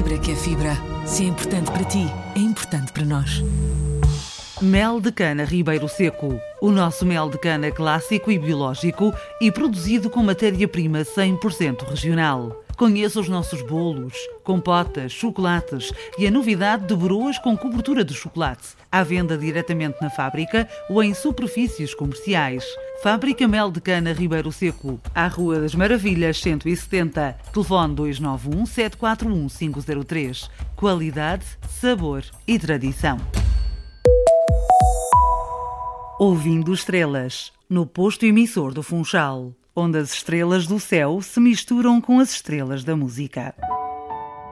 Fibra que é fibra. Se é importante para ti, é importante para nós. Mel de cana Ribeiro Seco. O nosso mel de cana clássico e biológico e produzido com matéria-prima 100% regional. Conheça os nossos bolos, compotas, chocolates e a novidade de broas com cobertura de chocolate. À venda diretamente na fábrica ou em superfícies comerciais. Fábrica Mel de Cana Ribeiro Seco, à Rua das Maravilhas 170. Telefone 291 741 503. Qualidade, sabor e tradição. Ouvindo Estrelas, no posto emissor do Funchal, onde as estrelas do céu se misturam com as estrelas da música.